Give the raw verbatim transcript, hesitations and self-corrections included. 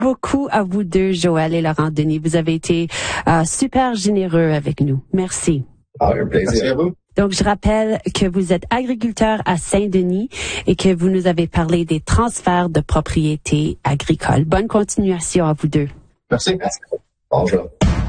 beaucoup à vous deux, Joël et Laurent Denis. Vous avez été euh, super généreux avec nous. Merci. Ah, un plaisir. Merci à vous. Donc, je rappelle que vous êtes agriculteur à Saint-Denis et que vous nous avez parlé des transferts de propriétés agricoles. Bonne continuation à vous deux. Merci. Merci. Bonjour.